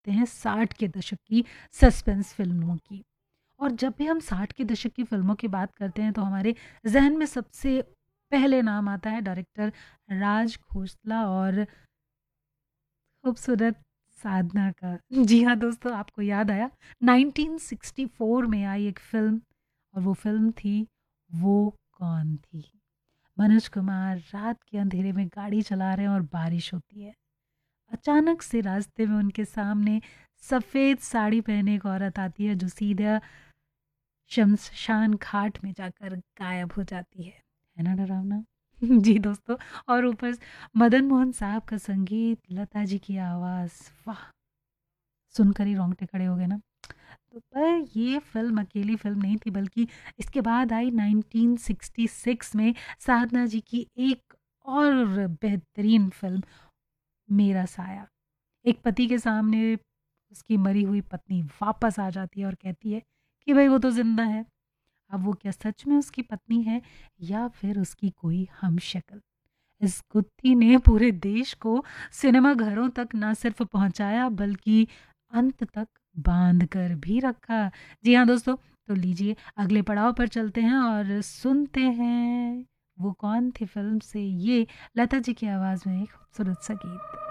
करते हैं 60 के दशक की सस्पेंस फ़िल्मों की। और जब भी हम 60 के दशक की फ़िल्मों की बात करते हैं तो हमारे ज़हन में सबसे पहले नाम आता है डायरेक्टर राज खोसला और खूबसूरत साधना का। जी हाँ दोस्तों, आपको याद आया 1964 में आई एक फ़िल्म, और वो फ़िल्म थी वो कौन थी। मनोज कुमार रात के अंधेरे में गाड़ी चला रहे हैं और बारिश होती है। अचानक से रास्ते में उनके सामने सफ़ेद साड़ी पहने एक औरत आती है जो सीधा शमशान घाट में जाकर गायब हो जाती है ना डरावना। जी दोस्तों, और ऊपर मदन मोहन साहब का संगीत, लता जी की आवाज़, वाह! सुनकर ही रोंगटे खड़े हो गए ना। तो पर ये फ़िल्म अकेली फ़िल्म नहीं थी, बल्कि इसके बाद आई 1966 में साधना जी की एक और बेहतरीन फ़िल्म, मेरा साया। एक पति के सामने उसकी मरी हुई पत्नी वापस आ जाती है और कहती है कि भाई वो तो ज़िंदा है। अब वो क्या सच में उसकी पत्नी है या फिर उसकी कोई हमशक्ल? इस गुत्थी ने पूरे देश को सिनेमा घरों तक ना सिर्फ पहुंचाया बल्कि अंत तक बांध कर भी रखा। जी हाँ दोस्तों, तो लीजिए अगले पड़ाव पर चलते हैं और सुनते हैं वो कौन थी फिल्म से ये लता जी की आवाज़ में एक खूबसूरत सा गीत।